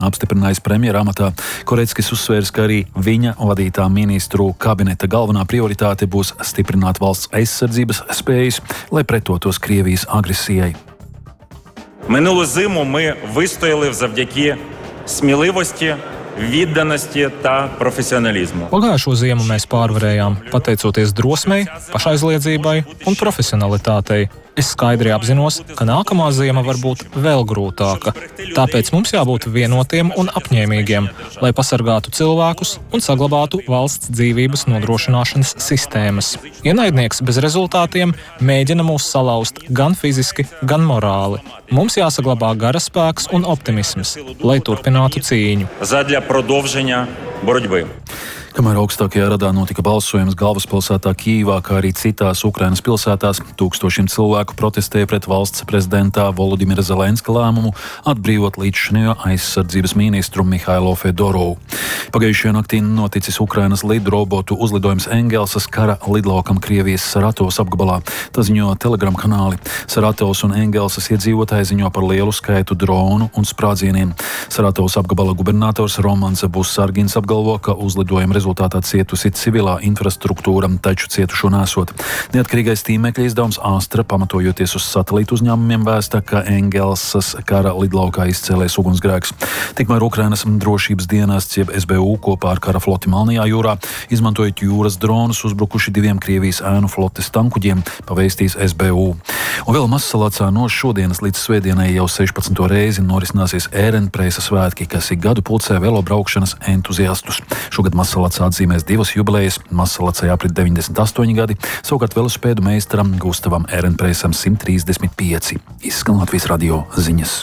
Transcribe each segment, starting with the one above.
apstiprinājis premjera amatā. Koreckis uzsvērs, ka arī viņa vadītā ministru kabineta galvenā prioritāte būs stiprināt valsts aizsardzības spējas, lai pretotos Krievijas агресією. Минулу зиму ми вистояли завдяки сміливості, відданості та професіоналізму. Pagājušo ziemu mēs pārvarējām, pateicoties drosmei, pašaizliedzībai un profesionalitātei. Es skaidri apzinos, ka nākamā ziema var būt vēl grūtāka. Tāpēc mums jābūt vienotiem un apņēmīgiem, lai pasargātu cilvēkus un saglabātu valsts dzīvības nodrošināšanas sistēmas. Ienaidnieks bez rezultātiem mēģina mūs salauzt gan fiziski, gan morāli. Mums jāsaglabā garaspēks un optimisms, lai turpinātu cīņu. Задля продовження боротьби. Kamēr augstākajā radā notika balsojums galvaspilsētā Kijivā, kā arī citās Ukrainas pilsētās, tūkstošiem cilvēku protestēja pret valsts prezidentā Volodimira Zelenska lēmumu atbrīvot līdzšinējo aizsardzības ministru Mihailo Fedorovu. Pagājušajā naktī noticis Ukrainas lidrobotu uzlidojums Engelsas kara lidlaukam Krievijas Saratovas apgabalā. Tas ziņo Telegram kanāli. Saratovas un Engelsas iedzīvotāji ziņo par lielu skaitu dronu un sprādzieniem. Saratovas apgabala gubernators Romans Busargins apgalvo, ka uzlidojuma rezultātā cietusi civilā infrastruktūra, taču cietušo nesot. Neatkarīgais tīmekļa izdevums Astra, pamatojoties uz satelītu uzņēmumiem, vēsta, ka Engelsas kara lidlaukā izcēlēs ugunsgrēks. Tikmēr Ukrainas drošības dienests, jeb SBU, kopā ar kara floti Melnajā jūrā, izmantojot jūras dronus, uzbrukuši 2 Krievijas ēnu flotes tankuģiem, pavēstīs SBU. Un vēl Mazsalacā no šodienas līdz svētdienai jau 16. reizi norisināsies ērenpreisa svētki, kas ik gadu pulcē velobraukšanas entuziastus. Šogad Mazsalacā atzīmēs 2 jubilejas. Mazsalacai aprit 98 gadi, savukārt velospēdu meistaram Gustavam Ērenpreisam 135. Izskan Latvijas radio ziņas.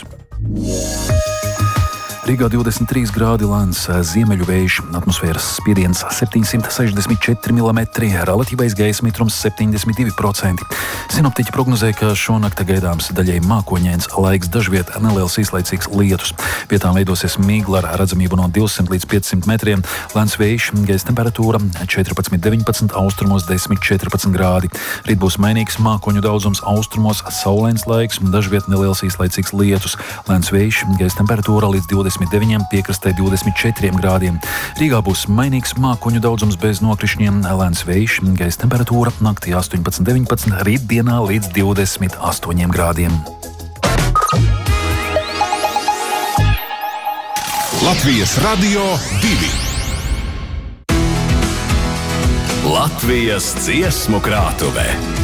Rīgā 23 grādi lēns ziemeļu vējš, atmosfēras spiediens 764 mm, relatīvais gaisa mitrums 72%. Sinoptiķi prognozē, ka šonakt gaidāms daļai mākoņains laiks, dažviet neliels īslaicīgs lietus. Vietām veidosies migla ar redzamību no 200 līdz 500 metriem, lēns vējš, gaisa temperatūra 14-19, austrumos 10-14 grādi. Rīt būs mainīgs mākoņu daudzums, austrumos saulains laiks, dažviet neliels īslaicīgs lietus, lēns vējš, gaisa temperatūra līdz 29, piekrastē 24 grādiem. Rīgā būs mainīgs mākoņu daudzums bez nokrišņiem, lēns vējš, gaisa temperatūra naktī 18-19, rītdienā līdz 28 grādiem. Latvijas radio 2. Latvijas dziesmu krātuve.